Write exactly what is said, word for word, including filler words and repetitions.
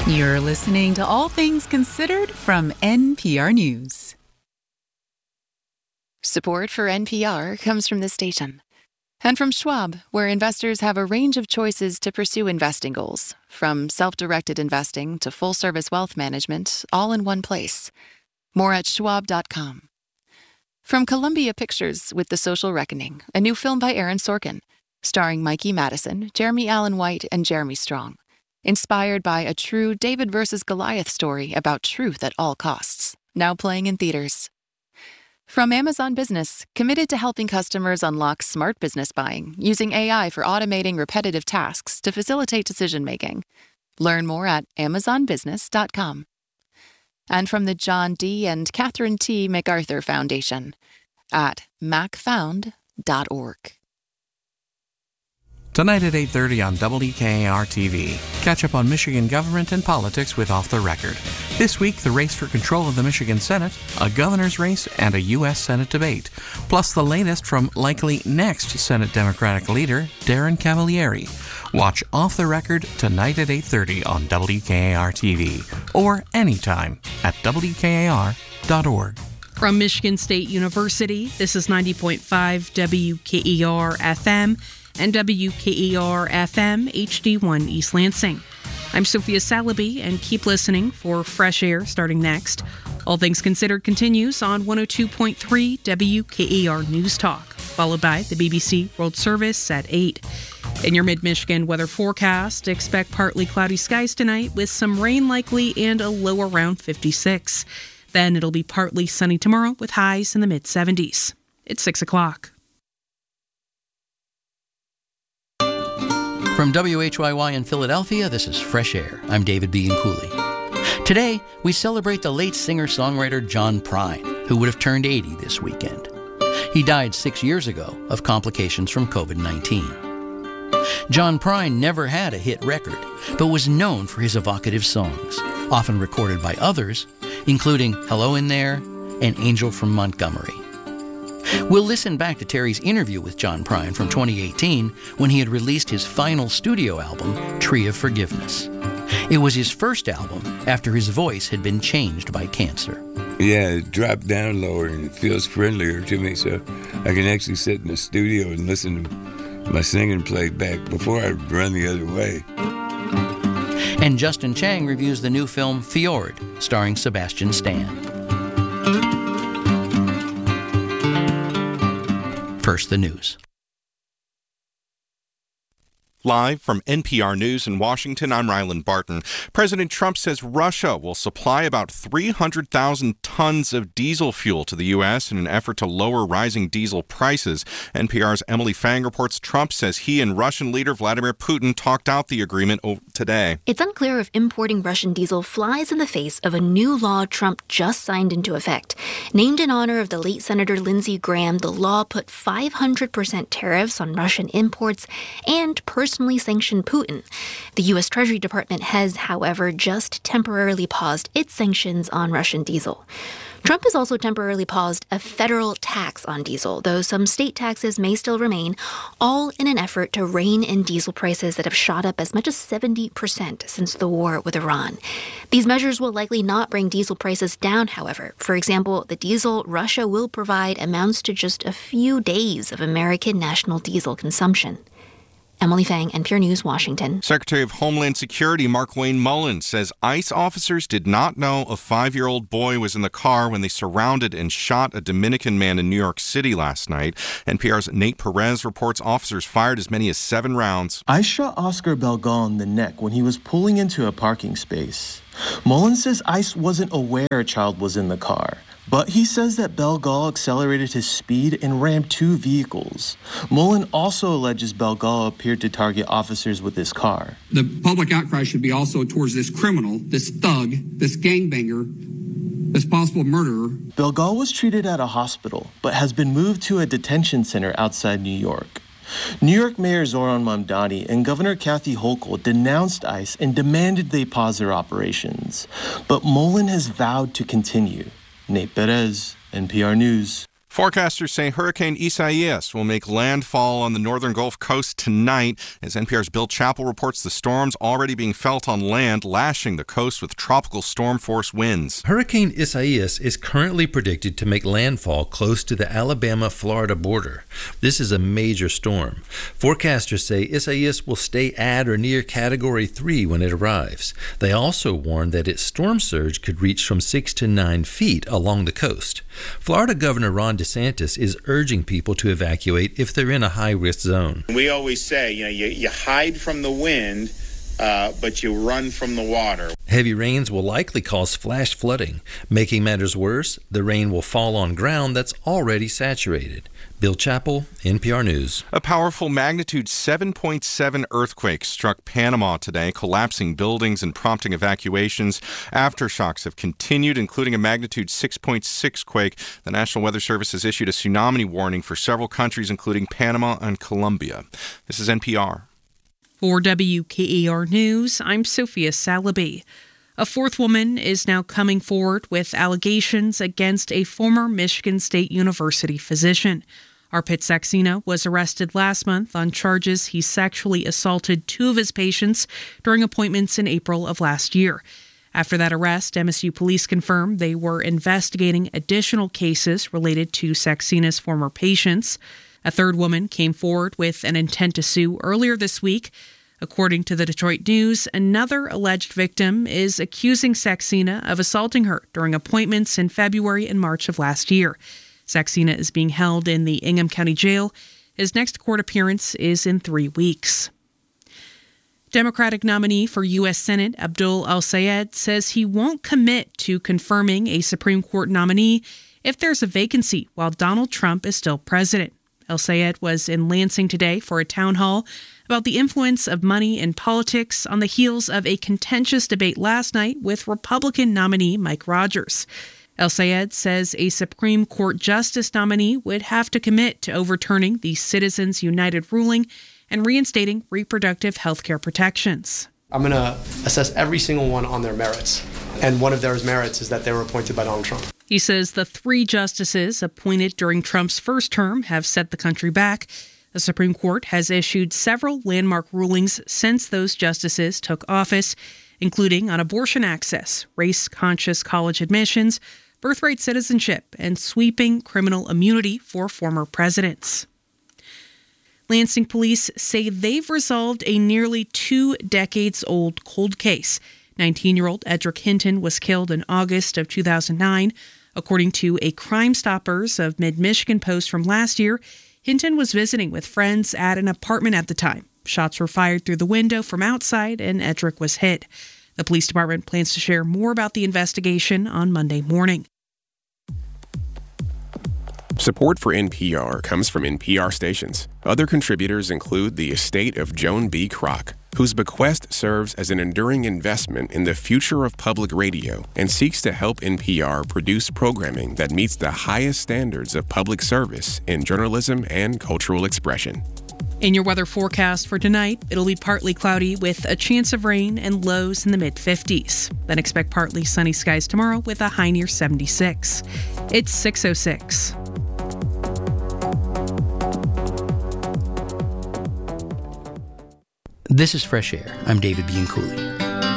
You're listening to All Things Considered from N P R News. Support for N P R comes from this station and from Schwab, where investors have a range of choices to pursue investing goals, from self-directed investing to full-service wealth management, all in one place. More at schwab dot com. From Columbia Pictures with The Social Reckoning, a new film by Aaron Sorkin, starring Mikey Madison, Jeremy Allen White, and Jeremy Strong. Inspired by a true David versus Goliath story about truth at all costs. Now playing in theaters. From Amazon Business, committed to helping customers unlock smart business buying using A I for automating repetitive tasks to facilitate decision-making. Learn more at amazon business dot com. And from the John D. and Catherine T. MacArthur Foundation at mac found dot org. Tonight at eight thirty on W K A R T V. Catch up on Michigan government and politics with Off the Record. This week, the race for control of the Michigan Senate, a governor's race, and a U S Senate debate. Plus the latest from likely next Senate Democratic leader, Darren Camilleri. Watch Off the Record tonight at eight thirty on W K A R T V or anytime at W K A R dot org. From Michigan State University, this is ninety point five W K E R F M and W K E R F M H D one East Lansing. I'm Sophia Salaby, and keep listening for Fresh Air starting next. All Things Considered continues on one oh two point three W K E R News Talk, followed by the B B C World Service at eight. In your mid-Michigan weather forecast, expect partly cloudy skies tonight with some rain likely and a low around fifty-six. Then it'll be partly sunny tomorrow with highs in the mid-seventies. It's six o'clock. From W H Y Y in Philadelphia, this is Fresh Air. I'm David Began Cooley. Today, we celebrate the late singer-songwriter John Prine, who would have turned eighty this weekend. He died six years ago of complications from covid nineteen. John Prine never had a hit record, but was known for his evocative songs, often recorded by others, including Hello in There and Angel from Montgomery. We'll listen back to Terry's interview with John Prine from twenty eighteen when he had released his final studio album, Tree of Forgiveness. It was his first album after his voice had been changed by cancer. Yeah, it dropped down lower and it feels friendlier to me, so I can actually sit in the studio and listen to my singing played back before I run the other way. And Justin Chang reviews the new film Fjord, starring Sebastian Stan. First, the news. Live from N P R News in Washington, I'm Ryland Barton. President Trump says Russia will supply about three hundred thousand tons of diesel fuel to the U S in an effort to lower rising diesel prices. N P R's Emily Fang reports Trump says he and Russian leader Vladimir Putin talked out the agreement today. It's unclear if importing Russian diesel flies in the face of a new law Trump just signed into effect. Named in honor of the late Senator Lindsey Graham, the law put five hundred percent tariffs on Russian imports and personal personally sanctioned Putin. The U S Treasury Department has, however, just temporarily paused its sanctions on Russian diesel. Trump has also temporarily paused a federal tax on diesel, though some state taxes may still remain, all in an effort to rein in diesel prices that have shot up as much as seventy percent since the war with Iran. These measures will likely not bring diesel prices down, however. For example, the diesel Russia will provide amounts to just a few days of American national diesel consumption. Emily Fang, N P R News, Washington. Secretary of Homeland Security Mark Wayne Mullin says ICE officers did not know a five-year-old boy was in the car when they surrounded and shot a Dominican man in New York City last night. N P R's Nate Perez reports officers fired as many as seven rounds. ICE shot Oscar Belgal in the neck when he was pulling into a parking space. Mullin says ICE wasn't aware a child was in the car. But he says that Belgal accelerated his speed and rammed two vehicles. Mullin also alleges Belgal appeared to target officers with his car. The public outcry should be also towards this criminal, this thug, this gangbanger, this possible murderer. Belgal was treated at a hospital, but has been moved to a detention center outside New York. New York Mayor Zoran Mamdani and Governor Kathy Hochul denounced ICE and demanded they pause their operations. But Mullin has vowed to continue. Nate Perez, N P R News. Forecasters say Hurricane Isaias will make landfall on the northern Gulf Coast tonight. As N P R's Bill Chappell reports, the storm's already being felt on land, lashing the coast with tropical storm force winds. Hurricane Isaias is currently predicted to make landfall close to the Alabama-Florida border. This is a major storm. Forecasters say Isaias will stay at or near Category three when it arrives. They also warn that its storm surge could reach from six to nine feet along the coast. Florida Governor Ron DeSantis is urging people to evacuate if they're in a high-risk zone. We always say, you know, you, you hide from the wind, uh, but you run from the water. Heavy rains will likely cause flash flooding. Making matters worse, the rain will fall on ground that's already saturated. Bill Chappell, N P R News. A powerful magnitude seven point seven earthquake struck Panama today, collapsing buildings and prompting evacuations. Aftershocks have continued, including a magnitude six point six quake. The National Weather Service has issued a tsunami warning for several countries, including Panama and Colombia. This is N P R. For W K E R News, I'm Sophia Salaby. A fourth woman is now coming forward with allegations against a former Michigan State University physician. Arpit Saxena was arrested last month on charges he sexually assaulted two of his patients during appointments in April of last year. After that arrest, M S U police confirmed they were investigating additional cases related to Saxena's former patients. A third woman came forward with an intent to sue earlier this week. According to the Detroit News, another alleged victim is accusing Saxena of assaulting her during appointments in February and March of last year. Saxena is being held in the Ingham County Jail. His next court appearance is in three weeks. Democratic nominee for U S Senate Abdul El-Sayed says he won't commit to confirming a Supreme Court nominee if there's a vacancy while Donald Trump is still president. El-Sayed was in Lansing today for a town hall about the influence of money in politics on the heels of a contentious debate last night with Republican nominee Mike Rogers. El-Sayed says a Supreme Court justice nominee would have to commit to overturning the Citizens United ruling and reinstating reproductive health care protections. I'm going to assess every single one on their merits. And one of their merits is that they were appointed by Donald Trump. He says the three justices appointed during Trump's first term have set the country back. The Supreme Court has issued several landmark rulings since those justices took office, including on abortion access, race-conscious college admissions, birthright citizenship, and sweeping criminal immunity for former presidents. Lansing police say they've resolved a nearly two decades old cold case. nineteen-year-old Edric Hinton was killed in August of two thousand nine. According to a Crime Stoppers of Mid-Michigan post from last year, Hinton was visiting with friends at an apartment at the time. Shots were fired through the window from outside, and Edric was hit. The police department plans to share more about the investigation on Monday morning. Support for N P R comes from N P R stations. Other contributors include the estate of Joan B. Kroc, whose bequest serves as an enduring investment in the future of public radio and seeks to help N P R produce programming that meets the highest standards of public service in journalism and cultural expression. In your weather forecast for tonight, it'll be partly cloudy with a chance of rain and lows in the mid-fifties. Then expect partly sunny skies tomorrow with a high near seventy-six. It's six oh six. This is Fresh Air. I'm David Bianculli.